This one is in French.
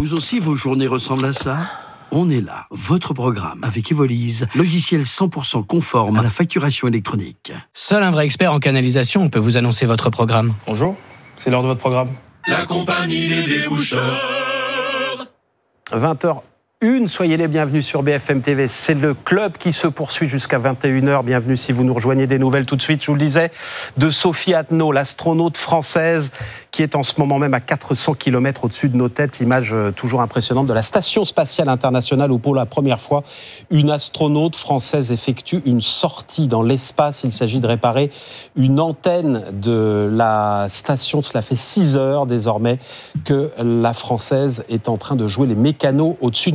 Vous aussi, vos journées ressemblent à ça ? On est là, votre programme, avec Evolise, logiciel 100% conforme à la facturation électronique. Seul un vrai expert en canalisation peut vous annoncer votre programme. Bonjour, c'est l'heure de votre programme. La compagnie des déboucheurs. 20h01, soyez les bienvenus sur BFM TV. C'est le club qui se poursuit jusqu'à 21h. Bienvenue si vous nous rejoignez. Des nouvelles tout de suite, je vous le disais, de Sophie Athenau, l'astronaute française qui est en ce moment même à 400 km au-dessus de nos têtes. Image toujours impressionnante de la Station Spatiale Internationale où pour la première fois, une astronaute française effectue une sortie dans l'espace. Il s'agit de réparer une antenne de la station. Cela fait 6 heures désormais que la Française est en train de jouer les mécanos au-dessus